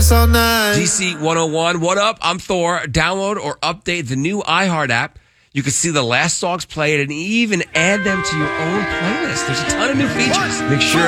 us all night. DC 101, what up? I'm Thor. Download or update the new iHeart app. You can see the last songs played and even add them to your own playlist. There's a ton of new features. Make sure